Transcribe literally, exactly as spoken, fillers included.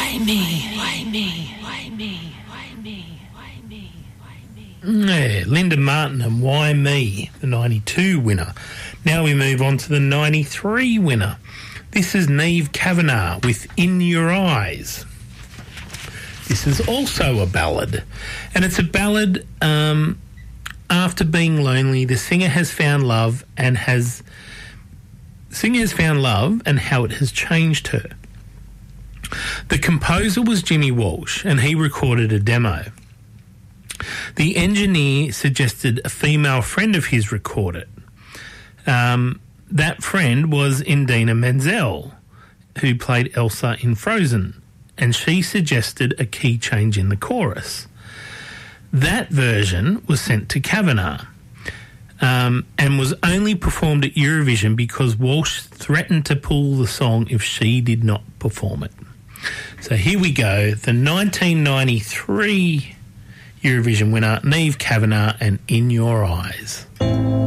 why me? Why me? Why me? Why me? Why me? Why me? Yeah, Linda Martin and Why Me, the ninety-two winner. Now we move on to the ninety-three winner. This is Niamh Kavanagh with In Your Eyes. This is also a ballad, and it's a ballad um, after being lonely. The singer has found love and has the singer has found love and how it has changed her. The composer was Jimmy Walsh, and he recorded a demo. The engineer suggested a female friend of his record it. Um, that friend was Indina Menzel, who played Elsa in Frozen, and she suggested a key change in the chorus. That version was sent to Kavanagh um, and was only performed at Eurovision because Walsh threatened to pull the song if she did not perform it. So here we go, the nineteen ninety-three Eurovision winner, Niamh Kavanagh and In Your Eyes.